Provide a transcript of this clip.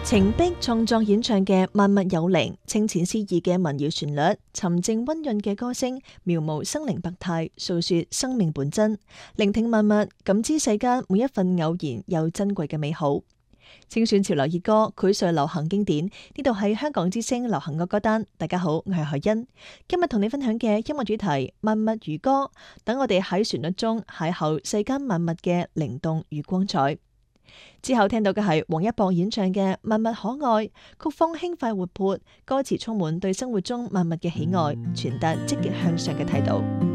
程璧創作演唱嘅《萬物有靈》，清淺詩意嘅民謠旋律，沉靜溫潤嘅歌聲，描摹生靈百態，訴說生命本真。聆聽萬物，感知世間每一份偶然又珍貴嘅美好。精選潮流熱歌，繪萃流行經典。呢度係香港之聲流行樂歌單。大家好，我係海欣。今日同你分享嘅音樂主題萬物如歌，等我哋喺旋律中邂逅世間萬物嘅靈動與光彩。之後聽到嘅係王一博演唱嘅《萬物可愛》，曲風輕快活潑，歌詞充滿對生活中萬物嘅喜愛，傳達積極向上嘅態度。